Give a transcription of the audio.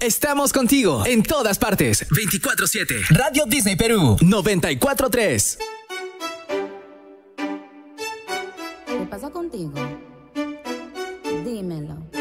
Estamos contigo en todas partes. 24/7. Radio Disney Perú 94.3. ¿Qué pasa contigo? Dímelo.